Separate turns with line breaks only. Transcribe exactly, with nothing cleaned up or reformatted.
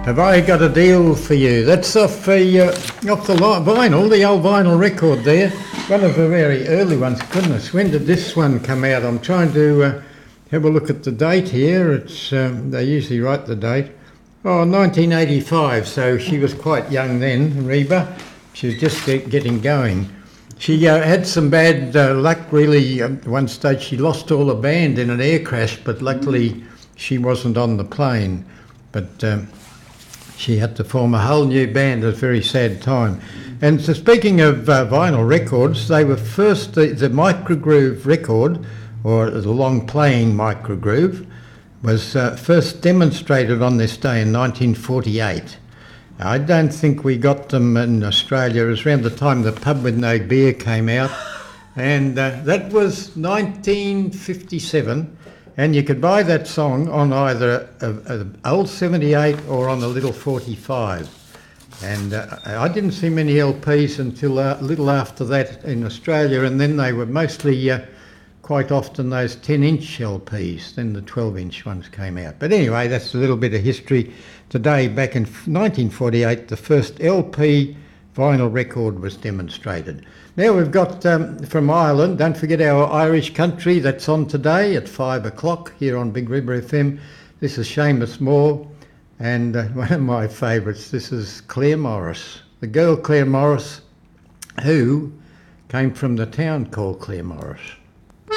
Have I got a deal for you? That's off the, uh, off the li- vinyl, the old vinyl record there. One of the very early ones. Goodness, when did this one come out? I'm trying to uh, have a look at the date here. It's um, they usually write the date. Oh, nineteen eighty-five, so she was quite young then, Reba. She was just get, getting going. She uh, had some bad uh, luck, really. At one stage she lost all the band in an air crash, but luckily she wasn't on the plane. But um, she had to form a whole new band at a very sad time. And so speaking of uh, vinyl records, they were first, the, the microgroove record, or the long playing microgroove, was uh, first demonstrated on this day in nineteen forty-eight. I don't think we got them in Australia. It was around the time The Pub With No Beer came out, and uh, that was nineteen fifty-seven, and you could buy that song on either an old seventy-eight or on a little forty-five. And uh, I didn't see many L Ps until a little after that in Australia, and then they were mostly uh, quite often those ten-inch L Ps, then the twelve-inch ones came out. But anyway, that's a little bit of history. Today, back in nineteen forty-eight, the first L P vinyl record was demonstrated. Now we've got um, from Ireland, don't forget our Irish country, that's on today at five o'clock here on Big River F M. This is Seamus Moore, and uh, one of my favourites, this is Claire Morris. The girl Claire Morris, who came from the town called Clare Morris.